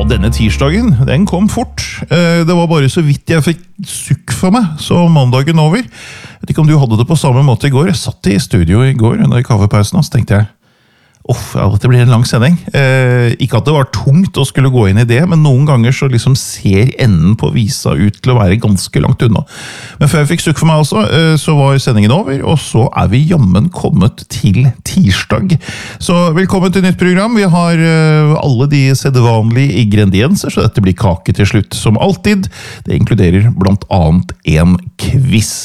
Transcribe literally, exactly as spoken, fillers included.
denne tirsdagen, den kom fort. Det var bare så vidt jeg fikk sukk for meg, så mandagen over. Jeg vet ikke om du hadde det på samme måte i går. Jeg satt i studio i går under kaffepausen, og så tenkte jeg, Uff, ja, det blir en lang sending. Eh, ikke at det var tungt å skulle gå inn i det, men noen ganger så liksom ser enden på visa ut til å være ganske langt unna. Men før jeg fikk sukk for meg også, eh, så var sendingen over, og så er vi jammen kommet til tirsdag. Så velkommen til nytt program. Vi har eh, alle de sedvanlige ingredienser, så dette blir kake til slutt som alltid. Det inkluderer blant annet en quiz.